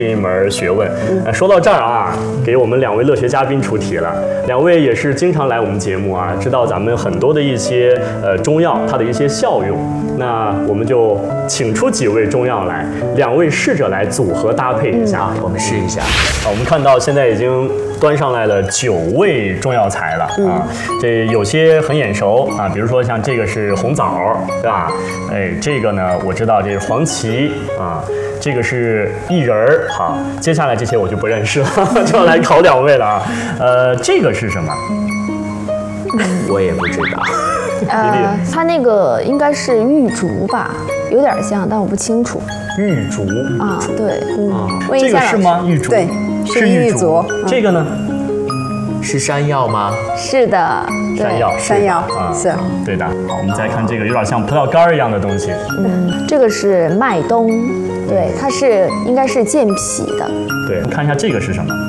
一门学问。说到这儿啊，给我们2位乐学嘉宾出题了。2位也是经常来我们节目啊，知道咱们很多的一些中药它的一些效用。那我们就请出几味中药来，2位试着来组合搭配一下， 我们试一下。 好，我们看到现在已经端上来了9味中药材了啊，这有些很眼熟啊，比如说像这个是红枣，对吧？哎，这个呢我知道这是黄芪啊。这个是薏仁儿，好，接下来这些我就不认识了，就要来考2位了啊。这个是什么？ 我也不知道。 它那个应该是玉竹吧，有点像，但我不清楚。 玉竹啊，对， 问一下这个是吗？玉竹， 对，是玉竹。 这个呢？ 是山药吗？ 是的， 山药啊，是对的。好，我们再看这个，有点像葡萄干一样的东西。 这个是麦冬，对，它应该是健脾的。 对，看一下这个是什么？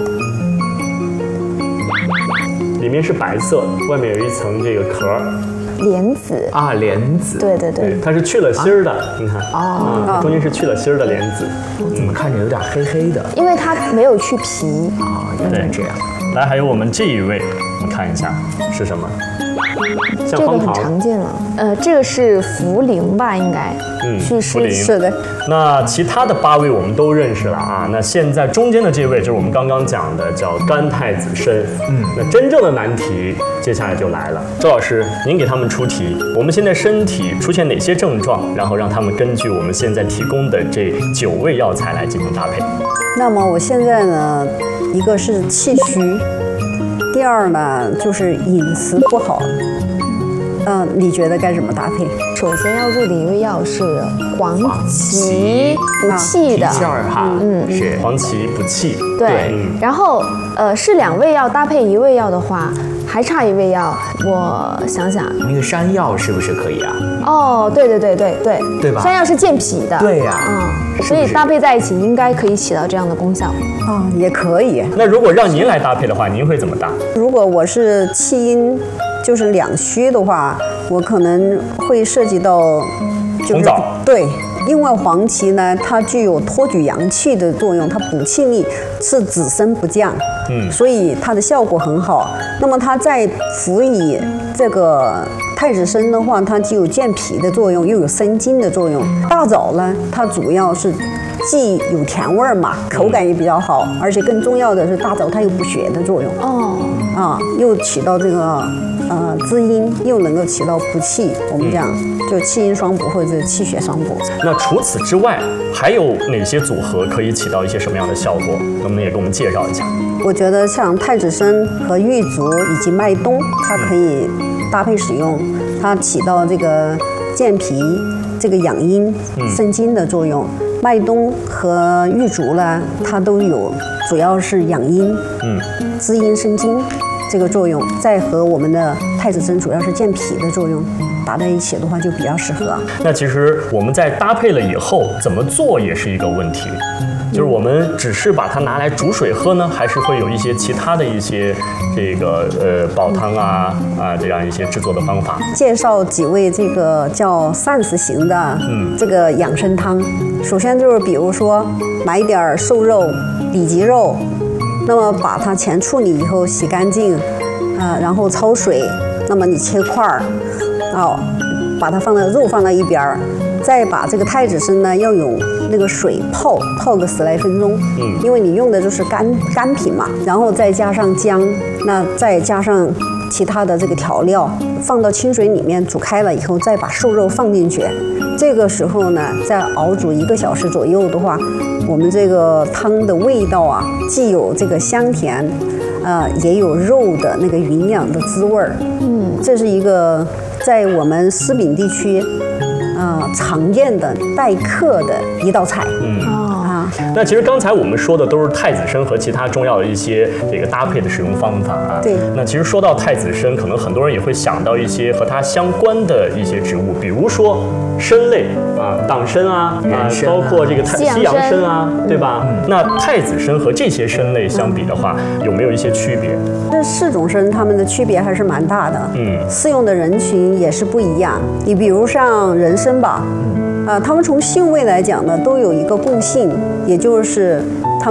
里面是白色，外面有一层这个壳。 莲子啊，莲子， 对， 它是去了芯儿的，你看中间是去了芯儿的莲子。 怎么看着有点黑黑的？ 因为它没有去皮啊，原来这样。 来，还有我们这一位，我们看一下是什么？ 这个很常见了，这个是茯苓吧，应该。 茯苓是的。 那其他的8位我们都认识了啊。那现在中间的这位就是我们刚刚讲的叫甘太子参。那真正的难题接下来就来了，周老师，您给他们出题。我们现在身体出现哪些症状，然后让他们根据我们现在提供的这9味药材来进行搭配。 那么我现在呢，一个是气虚，第二呢就是饮食不好。你觉得该怎么搭配？ 首先要入的一味药是黄芪，补气的。 气儿哈，是黄芪补气。 对，然后是2味药搭配1味药的话，还差1味药，我想想， 那个山药是不是可以啊？ 哦，对吧？山药是健脾的。 对呀， 所以搭配在一起应该可以起到这样的功效。 也可以。 那如果让您来搭配的话，您会怎么搭？ 如果我是气阴，就是2虚的话，我可能会涉及到红枣。 对，因为黄芪呢，它具有托举阳气的作用，它补气力是只升不降，所以它的效果很好。那么它再辅以这个太子参的话，它既有健脾的作用，又有生津的作用。大枣呢，它主要是既有甜味儿嘛，口感也比较好，而且更重要的是大枣它有补血的作用。又起到这个滋阴，又能够起到补气。我们讲就气阴双补或者气血双补。 那除此之外，还有哪些组合可以起到一些什么样的效果？能不能也给我们介绍一下？ 我觉得像太子参和玉竹以及麦冬，它可以搭配使用，它起到这个健脾、这个养阴、生津的作用。麦冬和玉竹呢，它都有，主要是养阴、滋阴生津这个作用，再和我们的太子参主要是健脾的作用打在一起的话，就比较适合。 那其实我们在搭配了以后，怎么做也是一个问题。就是我们只是把它拿来煮水喝呢，还是会有一些其他的一些这个煲汤这样一些制作的方法？ 介绍几味这个叫膳食型的这个养生汤。首先就是比如说买一点瘦肉、里脊肉，那么把它前处理以后洗干净，然后焯水，那么你切块儿，把它肉放到一边儿。再把这个太子参呢，要用那个水泡个10来分钟，因为你用的就是干品嘛，然后再加上姜，那再加上其他的这个调料，放到清水里面煮开了以后，再把瘦肉放进去。这个时候呢，再熬煮1个小时左右的话，我们这个汤的味道既有这个香甜，也有肉的那个营养的滋味儿。这是一个在我们思丙地区。常见的待客的一道菜。 那其实刚才我们说的都是太子参和其他中药的一些这个搭配的使用方法啊。 对。 那其实说到太子参，可能很多人也会想到一些和它相关的一些植物，比如说参类党参包括这个西洋参对吧？那太子参和这些参类相比的话，有没有一些区别？ 这4种参它们的区别还是蛮大的。适用的人群也是不一样。你比如像人参吧。 它们从性味来讲呢，都有一个共性，也就是